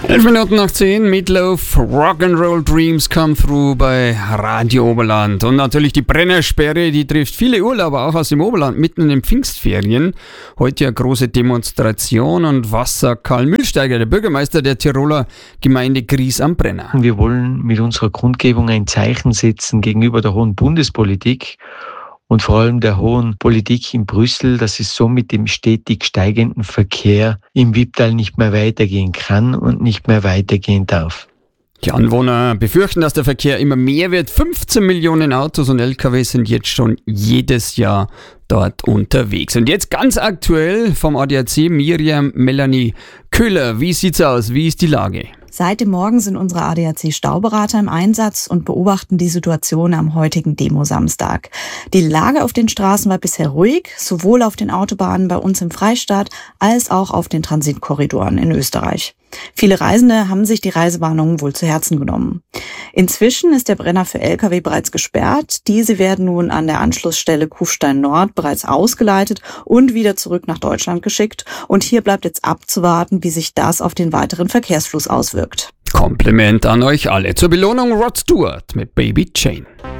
11 Minuten nach 10, Meatloaf, Rock'n'Roll Dreams come through bei Radio Oberland. Und natürlich die Brennersperre, die trifft viele Urlauber auch aus dem Oberland mitten in den Pfingstferien. Heute ja große Demonstration. Und was sagt Karl Mühlsteiger, der Bürgermeister der Tiroler Gemeinde Gries am Brenner? Wir wollen mit unserer Kundgebung ein Zeichen setzen gegenüber der hohen Bundespolitik und vor allem der hohen Politik in Brüssel, dass es so mit dem stetig steigenden Verkehr im Wipptal nicht mehr weitergehen kann und nicht mehr weitergehen darf. Die Anwohner befürchten, dass der Verkehr immer mehr wird. 15 Millionen Autos und LKW sind jetzt schon jedes Jahr dort unterwegs. Und jetzt ganz aktuell vom ADAC Miriam Melanie Köhler. Wie sieht's aus? Wie ist die Lage? Seit dem Morgen sind unsere ADAC-Stauberater im Einsatz und beobachten die Situation am heutigen Demo-Samstag. Die Lage auf den Straßen war bisher ruhig, sowohl auf den Autobahnen bei uns im Freistaat als auch auf den Transitkorridoren in Österreich. Viele Reisende haben sich die Reisewarnungen wohl zu Herzen genommen. Inzwischen ist der Brenner für Lkw bereits gesperrt. Diese werden nun an der Anschlussstelle Kufstein Nord bereits ausgeleitet und wieder zurück nach Deutschland geschickt. Und hier bleibt jetzt abzuwarten, wie sich das auf den weiteren Verkehrsfluss auswirkt. Kompliment an euch alle. Zur Belohnung Rod Stewart mit Baby Jane.